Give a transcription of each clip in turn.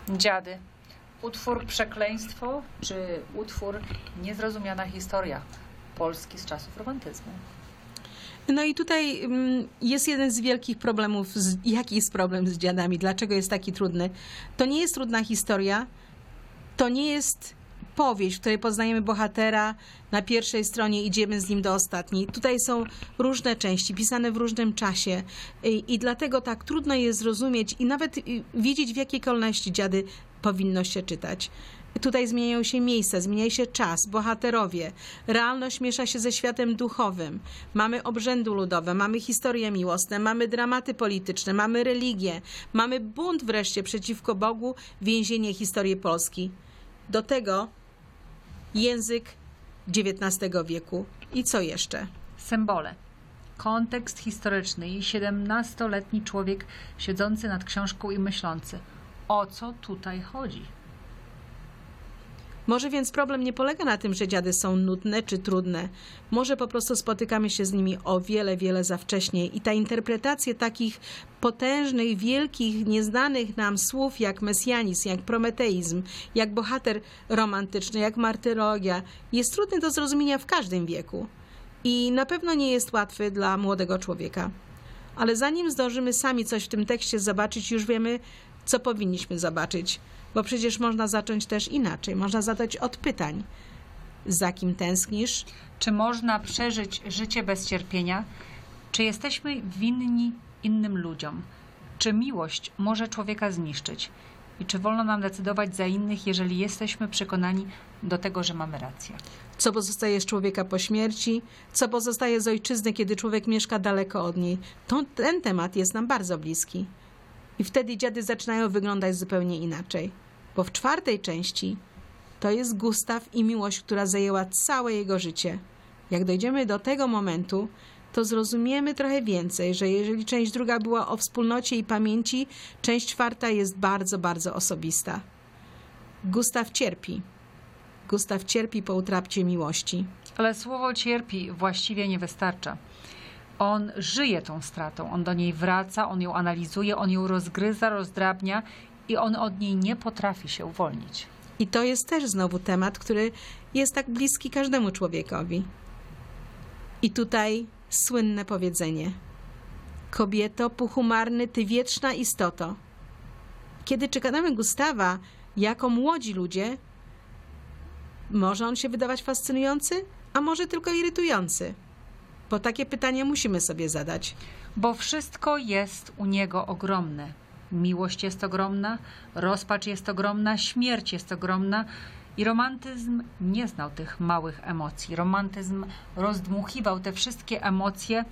Dziady. Utwór Przekleństwo czy utwór Niezrozumiana historia Polski z czasów romantyzmu? No i tutaj jest jeden z wielkich problemów. Jaki jest problem z dziadami? Dlaczego jest taki trudny? To nie jest trudna historia. To nie jest powieść, w której poznajemy bohatera na pierwszej stronie, idziemy z nim do ostatniej. Tutaj są różne części, pisane w różnym czasie i dlatego tak trudno jest zrozumieć i nawet wiedzieć, w jakiej kolejności dziady powinno się czytać. Tutaj zmieniają się miejsca, zmienia się czas, bohaterowie. Realność miesza się ze światem duchowym. Mamy obrzędy ludowe, mamy historie miłosne, mamy dramaty polityczne, mamy religię, mamy bunt wreszcie przeciwko Bogu, więzienie historii Polski. Do tego język XIX wieku. I co jeszcze? Symbole. Kontekst historyczny i 17-letni człowiek siedzący nad książką i myślący, o co tutaj chodzi? Może więc problem nie polega na tym, że dziady są nudne czy trudne. Może po prostu spotykamy się z nimi o wiele, wiele za wcześnie i ta interpretacja takich potężnych, wielkich, nieznanych nam słów jak mesjanizm, jak prometeizm, jak bohater romantyczny, jak martyrologia jest trudny do zrozumienia w każdym wieku i na pewno nie jest łatwy dla młodego człowieka. Ale zanim zdążymy sami coś w tym tekście zobaczyć, już wiemy, co powinniśmy zobaczyć. Bo przecież można zacząć też inaczej. Można zadać od pytań. Za kim tęsknisz? Czy można przeżyć życie bez cierpienia? Czy jesteśmy winni innym ludziom? Czy miłość może człowieka zniszczyć? I czy wolno nam decydować za innych, jeżeli jesteśmy przekonani do tego, że mamy rację? Co pozostaje z człowieka po śmierci? Co pozostaje z ojczyzny, kiedy człowiek mieszka daleko od niej? Ten temat jest nam bardzo bliski. I wtedy dziady zaczynają wyglądać zupełnie inaczej. Bo w czwartej części to jest Gustaw i miłość, która zajęła całe jego życie. Jak dojdziemy do tego momentu, to zrozumiemy trochę więcej, że jeżeli część druga była o wspólnocie i pamięci, część czwarta jest bardzo, bardzo osobista. Gustaw cierpi. Gustaw cierpi po utracie miłości. Ale słowo cierpi właściwie nie wystarcza. On żyje tą stratą, on do niej wraca, on ją analizuje, on ją rozgryza, rozdrabnia i on od niej nie potrafi się uwolnić. I to jest też znowu temat, który jest tak bliski każdemu człowiekowi. I tutaj słynne powiedzenie. Kobieto, puchumarny, ty wieczna istoto. Kiedy czytamy Gustawa jako młodzi ludzie, może on się wydawać fascynujący, a może tylko irytujący. Bo takie pytanie musimy sobie zadać. Bo wszystko jest u niego ogromne. Miłość jest ogromna, rozpacz jest ogromna, śmierć jest ogromna i romantyzm nie znał tych małych emocji. Romantyzm rozdmuchiwał te wszystkie emocje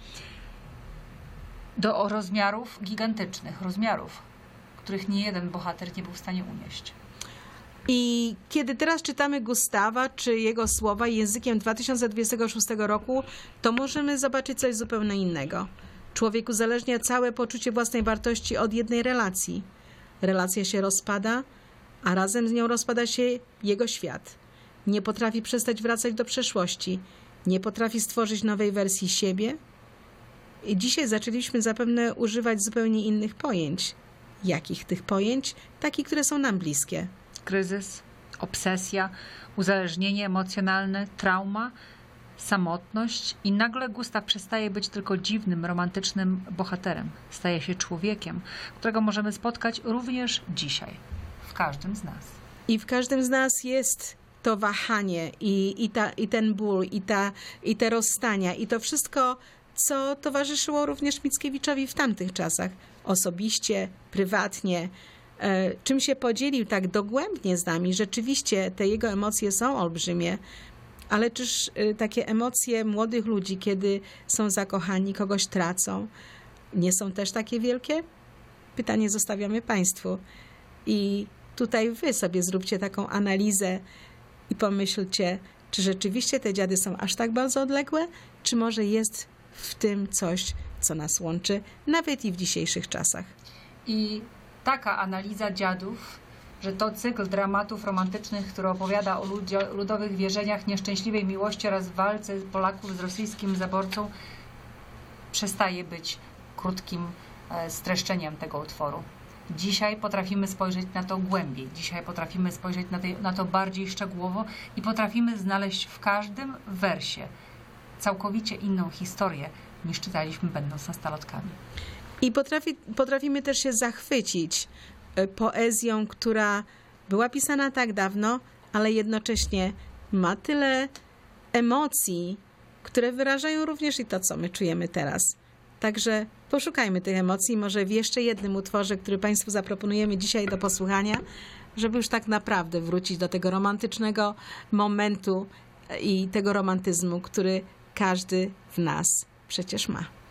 do rozmiarów gigantycznych, rozmiarów, których nie jeden bohater nie był w stanie unieść. I kiedy teraz czytamy Gustawa czy jego słowa językiem 2026 roku, to możemy zobaczyć coś zupełnie innego. Człowiek uzależnia całe poczucie własnej wartości od jednej relacji. Relacja się rozpada, a razem z nią rozpada się jego świat. Nie potrafi przestać wracać do przeszłości. Nie potrafi stworzyć nowej wersji siebie. I dzisiaj zaczęliśmy zapewne używać zupełnie innych pojęć. Jakich tych pojęć? Takich, które są nam bliskie. Kryzys, obsesja, uzależnienie emocjonalne, trauma, samotność i nagle Gustaw przestaje być tylko dziwnym, romantycznym bohaterem. Staje się człowiekiem, którego możemy spotkać również dzisiaj, w każdym z nas. I w każdym z nas jest to wahanie i ten ból, i te rozstania, i to wszystko, co towarzyszyło również Mickiewiczowi w tamtych czasach. Osobiście, prywatnie, czym się podzielił tak dogłębnie z nami. Rzeczywiście te jego emocje są olbrzymie, ale czyż takie emocje młodych ludzi, kiedy są zakochani, kogoś tracą, nie są też takie wielkie? Pytanie zostawiamy Państwu. I tutaj Wy sobie zróbcie taką analizę i pomyślcie, czy rzeczywiście te dziady są aż tak bardzo odległe, czy może jest w tym coś, co nas łączy, nawet i w dzisiejszych czasach. I taka analiza dziadów, że to cykl dramatów romantycznych, który opowiada o ludowych wierzeniach, nieszczęśliwej miłości oraz walce Polaków z rosyjskim zaborcą, przestaje być krótkim streszczeniem tego utworu. Dzisiaj potrafimy spojrzeć na to głębiej, dzisiaj potrafimy spojrzeć na to bardziej szczegółowo i potrafimy znaleźć w każdym wersie całkowicie inną historię, niż czytaliśmy będąc nastolatkami. I potrafimy też się zachwycić poezją, która była pisana tak dawno, ale jednocześnie ma tyle emocji, które wyrażają również i to, co my czujemy teraz. Także poszukajmy tych emocji, może w jeszcze jednym utworze, który Państwu zaproponujemy dzisiaj do posłuchania, żeby już tak naprawdę wrócić do tego romantycznego momentu i tego romantyzmu, który każdy w nas przecież ma.